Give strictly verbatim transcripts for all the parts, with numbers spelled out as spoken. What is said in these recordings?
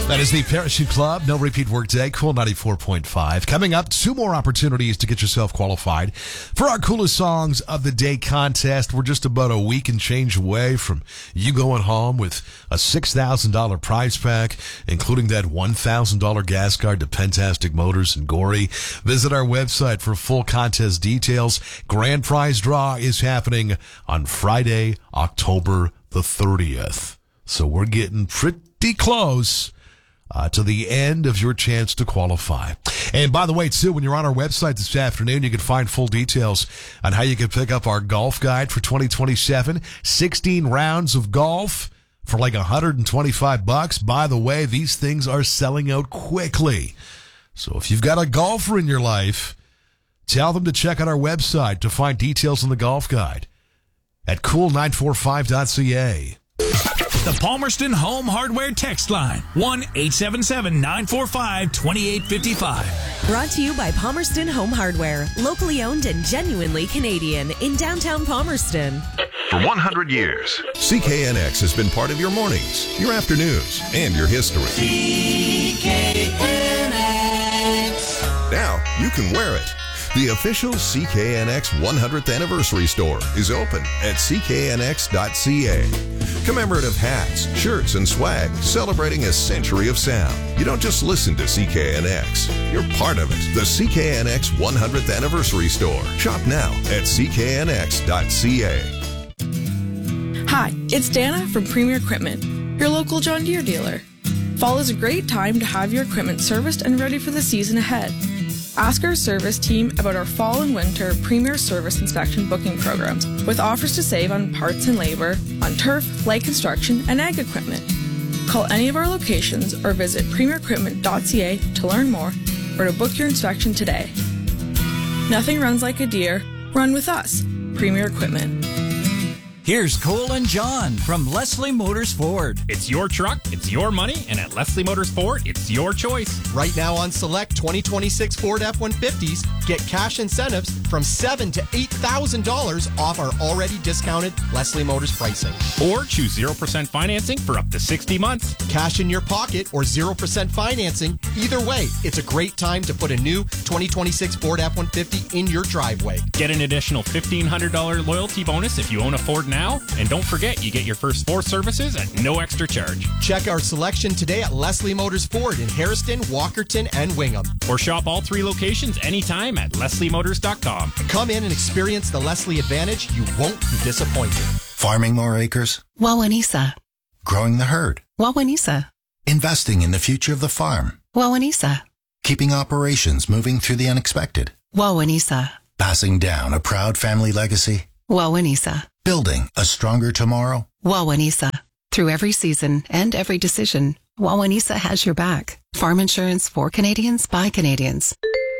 That is the Parachute Club. No repeat workday. Cool ninety-four point five. Coming up, two more opportunities to get yourself qualified for our Coolest Songs of the Day contest. We're just about a week and change away from you going home with a six thousand dollars prize pack, including that one thousand dollars gas card to Pentastic Motors and Gorey. Visit our website for full contest details. Grand prize draw is happening on Friday, October the thirtieth. So we're getting pretty close Uh, to the end of your chance to qualify. And by the way, too, when you're on our website this afternoon, you can find full details on how you can pick up our golf guide for twenty twenty-seven. sixteen rounds of golf for like one hundred twenty-five bucks. By the way, these things are selling out quickly. So if you've got a golfer in your life, tell them to check out our website to find details on the golf guide at cool nine four five dot c a. The Palmerston Home Hardware text line, one eight seven seven, nine four five, two eight five five. Brought to you by Palmerston Home Hardware, locally owned and genuinely Canadian in downtown Palmerston. For one hundred years, C K N X has been part of your mornings, your afternoons, and your history. C K N X. Now you can wear it. The official C K N X one hundredth Anniversary Store is open at c k n x dot c a. Commemorative hats, shirts, and swag celebrating a century of sound. You don't just listen to C K N X. You're part of it. The C K N X one hundredth Anniversary Store. Shop now at c k n x dot c a. Hi, it's Dana from Premier Equipment, your local John Deere dealer. Fall is a great time to have your equipment serviced and ready for the season ahead. Ask our service team about our fall and winter Premier Service Inspection booking programs with offers to save on parts and labor, on turf, light construction, and ag equipment. Call any of our locations or visit premier equipment dot c a to learn more or to book your inspection today. Nothing runs like a Deere. Run with us. Premier Equipment. Here's Cole and John from Leslie Motors Ford. It's your truck, it's your money, and at Leslie Motors Ford, it's your choice. Right now on select twenty twenty-six Ford F one fifties, get cash incentives from seven thousand to eight thousand dollars off our already discounted Leslie Motors pricing. Or choose zero percent financing for up to sixty months. Cash in your pocket or zero percent financing. Either way, it's a great time to put a new twenty twenty-six Ford F one fifty in your driveway. Get an additional fifteen hundred dollars loyalty bonus if you own a Ford now. And don't forget, you get your first four services at no extra charge. Check our selection today at Leslie Motors Ford in Harrison, Walkerton, and Wingham. Or shop all three locations anytime at leslie motors dot com. Come in and experience the Leslie advantage. You won't be disappointed. Farming more acres. Wawanisa. Growing the herd. Wawanisa. Investing in the future of the farm. Wawanisa. Keeping operations moving through the unexpected. Wawanisa. Passing down a proud family legacy. Wawanisa. Building a stronger tomorrow. Wawanisa. Through every season and every decision, Wawanisa has your back. Farm insurance for Canadians by Canadians.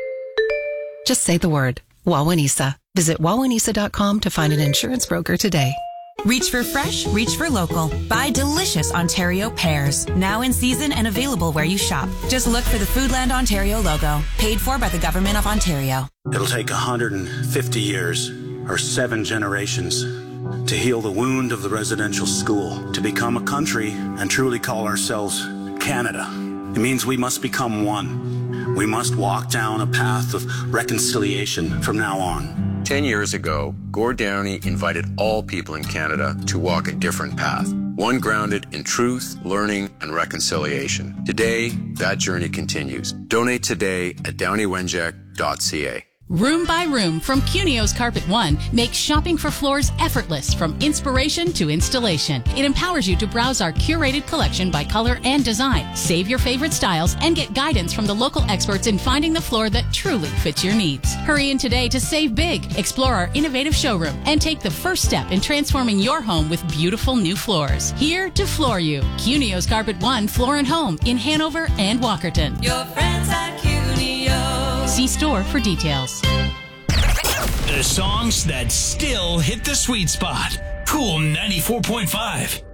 Just say the word, Wawanisa. Visit wawanisa dot com to find an insurance broker today. Reach for fresh, reach for local. Buy delicious Ontario pears. Now in season and available where you shop. Just look for the Foodland Ontario logo. Paid for by the Government of Ontario. It'll take one hundred fifty years or seven generations to heal the wound of the residential school, to become a country and truly call ourselves Canada. It means we must become one. We must walk down a path of reconciliation from now on. Ten years ago, Gord Downie invited all people in Canada to walk a different path, one grounded in truth, learning, and reconciliation. Today, that journey continues. Donate today at downey wenjack dot c a. Room by Room from Cunio's Carpet One makes shopping for floors effortless from inspiration to installation. It empowers you to browse our curated collection by color and design, save your favorite styles, and get guidance from the local experts in finding the floor that truly fits your needs. Hurry in today to save big, explore our innovative showroom, and take the first step in transforming your home with beautiful new floors. Here to floor you. Cunio's Carpet One Floor and Home in Hanover and Walkerton. Your friends at Cunio. See store for details. The songs that still hit the sweet spot. Cool ninety-four point five.